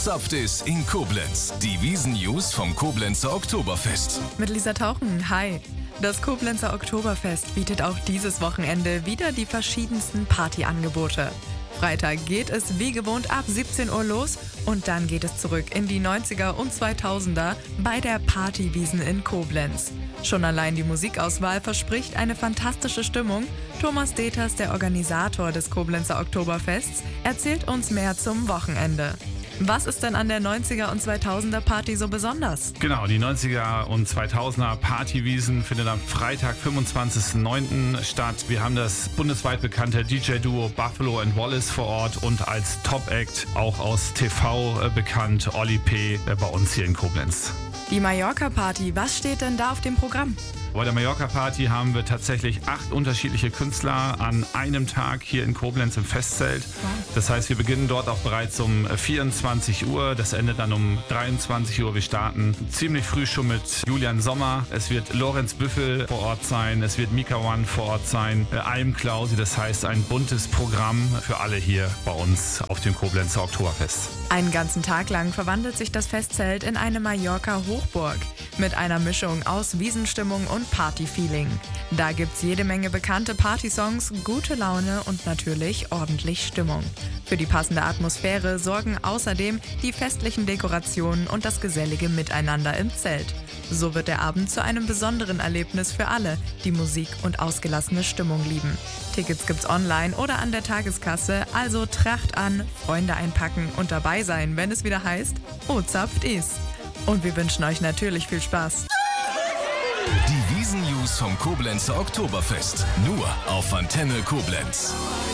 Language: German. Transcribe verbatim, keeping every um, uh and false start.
Ozapft ist in Koblenz. Die Wiesn-News vom Koblenzer Oktoberfest. Mit Lisa Tauchen, hi. Das Koblenzer Oktoberfest bietet auch dieses Wochenende wieder die verschiedensten Partyangebote. Freitag geht es wie gewohnt ab siebzehn Uhr los und dann geht es zurück in die neunziger und zweitausender bei der Partywiesn in Koblenz. Schon allein die Musikauswahl verspricht eine fantastische Stimmung. Thomas Deters, der Organisator des Koblenzer Oktoberfests, erzählt uns mehr zum Wochenende. Was ist denn an der neunziger und zweitausender Party so besonders? Genau, die neunziger und zweitausender Partywiesn findet am Freitag, fünfundzwanzigsten neunten statt. Wir haben das bundesweit bekannte D J-Duo Buffalo and Wallace vor Ort und als Top-Act auch aus T V bekannt Olli P. bei uns hier in Koblenz. Die Mallorca-Party, was steht denn da auf dem Programm? Bei der Mallorca-Party haben wir tatsächlich acht unterschiedliche Künstler an einem Tag hier in Koblenz im Festzelt. Das heißt, wir beginnen dort auch bereits um vierundzwanzig Uhr. Das endet dann um dreiundzwanzig Uhr. Wir starten ziemlich früh schon mit Julian Sommer. Es wird Lorenz Büffel vor Ort sein. Es wird Mika One vor Ort sein. Alm Klausi. Das heißt, ein buntes Programm für alle hier bei uns auf dem Koblenzer Oktoberfest. Einen ganzen Tag lang verwandelt sich das Festzelt in eine Mallorca-Hochburg mit einer Mischung aus Wiesenstimmung und Partyfeeling. Da gibt's jede Menge bekannte Partysongs, gute Laune und natürlich ordentlich Stimmung. Für die passende Atmosphäre sorgen außerdem die festlichen Dekorationen und das gesellige Miteinander im Zelt. So wird der Abend zu einem besonderen Erlebnis für alle, die Musik und ausgelassene Stimmung lieben. Tickets gibt's online oder an der Tageskasse, also Tracht an, Freunde einpacken und dabei sein, wenn es wieder heißt Ozapft is. Und wir wünschen euch natürlich viel Spaß. Die Wiesn-News vom Koblenzer Oktoberfest. Nur auf Antenne Koblenz.